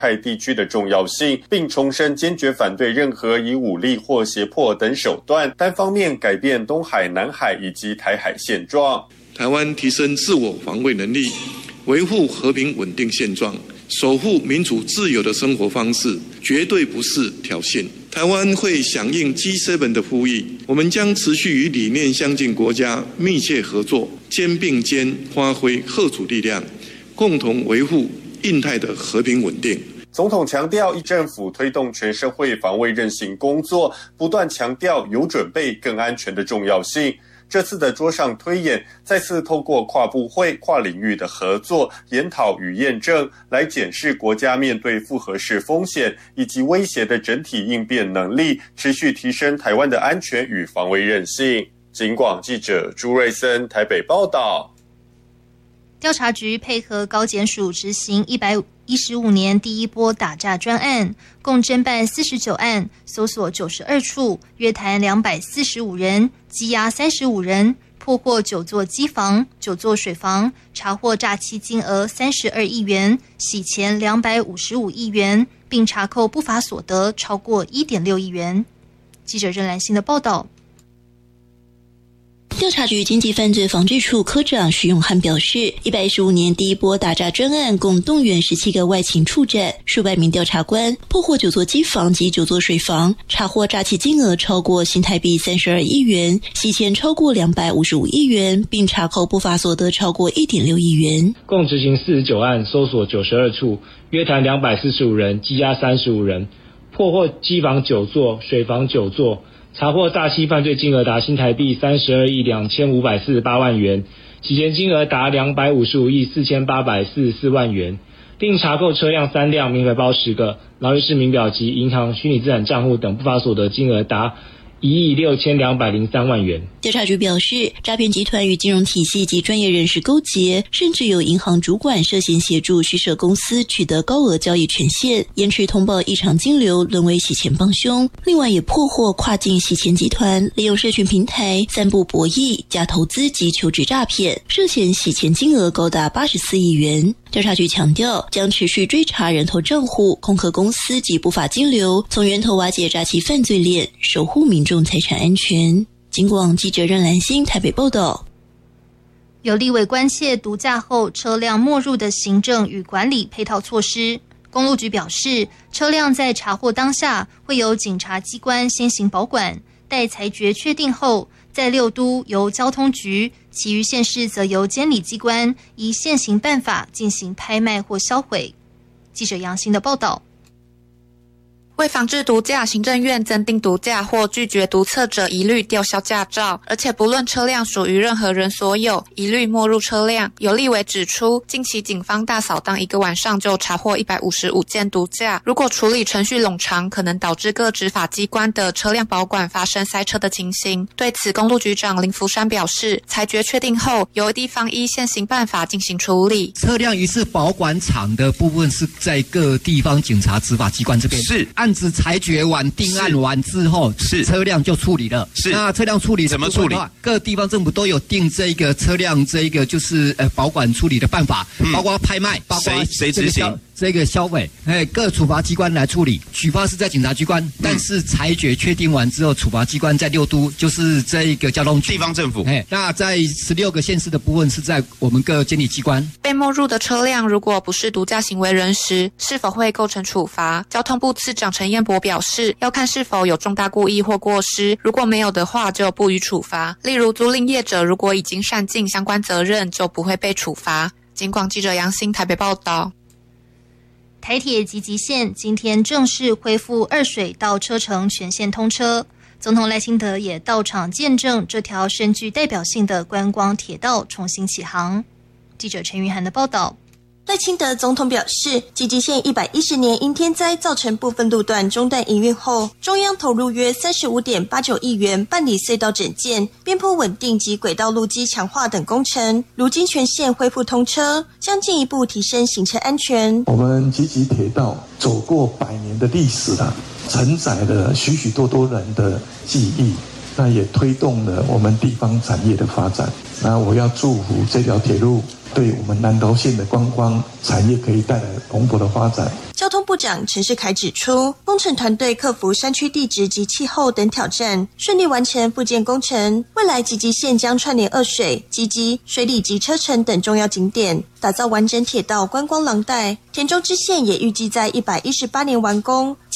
太地区的重要性，并重申坚决反对任何以武力或胁迫等手段单方面改变东海、南海以及台海现状。 台湾提升自我防卫能力，维护和平稳定现状，守护民主自由的生活方式，绝对不是挑衅。台湾会响应 G7 的呼吁，我们将持续与理念相近国家密切合作，肩并肩发挥嚇阻力量，共同维护印太的和平稳定。 总统强调，一政府推动全社会防卫韧性工作，不断强调有准备更安全的重要性。这次的桌上推演再次透过跨部会、跨领域的合作、研讨与验证，来检视国家面对复合式风险以及威胁的整体应变能力，持续提升台湾的安全与防卫韧性。警广记者朱瑞森台北报道。 调查局配合高检署执行115年第一波打诈专案，共侦办49案，搜索92处，约谈245人，羁押35人，破获9座机房、9座水房，查获诈欺金额32亿元，洗钱255亿元，并查扣不法所得超过1.6亿元。记者任兰心的报道。 调查局经济犯罪防治处科长徐永汉表示，115年第一波打诈专案共动员17个外勤处长、数百名调查官，破获9座机房及9座水房，查获诈欺金额超过新台币32亿元，洗钱超过255亿元，并查扣不法所得超过1.6亿元。 共执行49案，搜索92处，约谈245人，羁押35人，破获机房9座、水房9座。查获诈欺犯罪金额达新台币32亿2548万元，洗钱金额达255亿4844万元，并查扣车辆3辆、名牌包10个、劳力士名表及银行虚拟资产账户等不法所得金额达1亿6203万元。 调查局表示，诈骗集团与金融体系及专业人士勾结，甚至有银行主管涉嫌协助虚设公司取得高额交易权限，延迟通报异常金流，沦为洗钱帮凶。另外也破获跨境洗钱集团利用社群平台散布博弈、假投资及求职诈骗，涉嫌洗钱金额高达84亿元。调查局强调，将持续追查人头账户、空壳公司及不法金流，从源头瓦解诈欺犯罪链，守护民众财产安全。警广记者任兰心台北报道。 有立委关切毒驾后车辆没入的行政与管理配套措施。公路局表示，车辆在查获当下会由警察机关先行保管，待裁决确定后，在6都由交通局，其余县市则由监理机关依现行办法进行拍卖或销毁。记者杨欣的报道。 为防治毒驾，行政院增订毒驾或拒绝毒测者一律吊销驾照，而且不论车辆属于任何人所有，一律没入车辆。有立委指出，近期警方大扫荡1个晚上就查获155件毒驾，如果处理程序冗长，可能导致各执法机关的车辆保管发生塞车的情形。对此，公路局长林福山表示，裁决确定后，由地方依现行办法进行处理。 车辆于是保管场的部分是在各地方警察执法机关这边，是案子裁决完、定案完之后，是车辆就处理了。是那车辆处理怎么处理？各地方政府都有定这个车辆这个就是保管处理的办法，包括拍卖，包括谁执行？这个销毁，各处罚机关来处理。举发是在警察机关，但是裁决确定完之后，处罚机关在6都，就是这一个交通局、 地方政府。 那在16个县市的部分是在我们各监理机关。 被没入的车辆如果不是毒驾行为人时，是否会构成处罚？交通部次长陈彦博表示，要看是否有重大故意或过失，如果没有的话，就不予处罚。例如租赁业者如果已经善尽相关责任，就不会被处罚。警广记者杨欣台北报道。 台铁集集线今天正式恢复二水到车城全线通车，总统赖清德也到场见证这条深具代表性的观光铁道重新起航。记者陈云涵的报道。 赖清德总统表示，集集线110年因天灾造成部分路段中断营运后，中央投入约35.89亿元办理隧道整建、边坡稳定及轨道路基强化等工程，如今全线恢复通车，将进一步提升行车安全。 我们集集铁道走过100年的历史了，承载了许许多多人的记忆， 那也推动了我们地方产业的发展。那我要祝福这条铁路对我们南投县的观光产业可以带来蓬勃的发展。 交通部长陈世凯指出，工程团队克服山区地质及气候等挑战，顺利完成复建工程。未来集集线将串联二水、集集、水里及车城等重要景点，打造完整铁道观光廊带。田中支线也预计在118年完工。